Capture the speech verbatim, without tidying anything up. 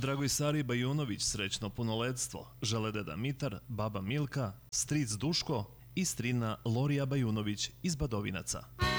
Dragoj-Sari Bajunović srećno punoletstvo žele deda Mitar, baba Milka, stric Duško i strina Lorija Bajunović iz Badovinaca.